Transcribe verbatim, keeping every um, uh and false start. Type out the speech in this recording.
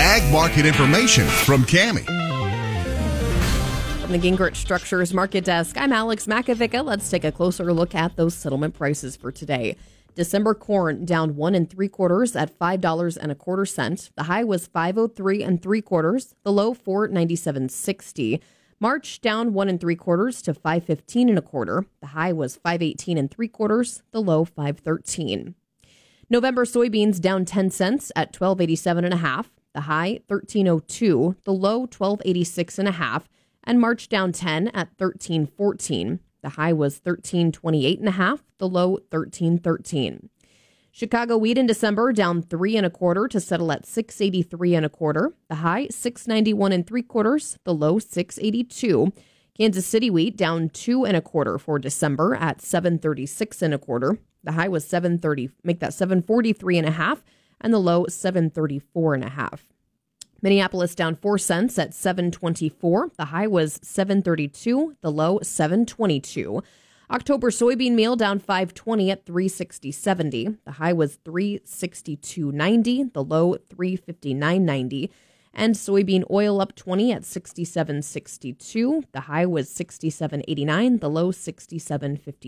ag market information from Cami. From the Gingrich Structures Market Desk, I'm Alex Makovica. Let's take a closer look at those settlement prices for today. December corn down one and three quarters at five dollars and a quarter cent. The high was five oh three and three quarters. The low four ninety seven sixty. March down one and three quarters to five fifteen and a quarter. The high was five eighteen and three quarters. The low five thirteen. November soybeans down ten cents at twelve eighty-seven and a half. The high thirteen oh two. The low twelve eighty-six and a half. And March down ten at thirteen fourteen. The high was thirteen twenty-eight and a half. The low thirteen thirteen. Chicago wheat in December down three and a quarter to settle at six eighty-three and a quarter. The high six ninety-one and three quarters. The low six eighty-two. Kansas City wheat down two and a quarter for December at seven thirty-six and a quarter. The high was seven thirty. Make that seven forty-three and a half, and the low seven thirty-four and a half. Minneapolis down four cents at seven twenty-four. The high was seven thirty-two. The low seven twenty-two. October soybean meal down five twenty at three sixty seventy. The high was three sixty-two ninety. The low three fifty-nine ninety. And soybean oil up twenty at sixty-seven sixty-two. The high was sixty-seven eighty-nine. The low sixty-seven fifty.